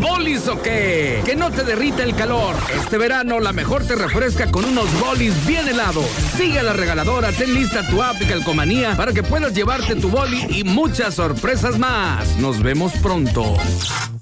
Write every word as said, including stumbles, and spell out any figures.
bolis o qué? Que no te derrita el calor. Este verano la mejor te refresca con unos bolis bien helados. Sigue a la regaladora, ten lista tu app de Calcomanía para que puedas llevarte tu boli y muchas sorpresas más. Nos vemos pronto.